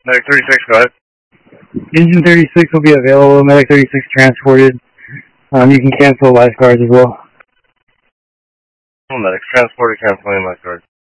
Medic 36, go ahead. Engine 36 will be available. Medic 36 transported. You can cancel lifeguards as well. Medics transported, canceling lifeguards.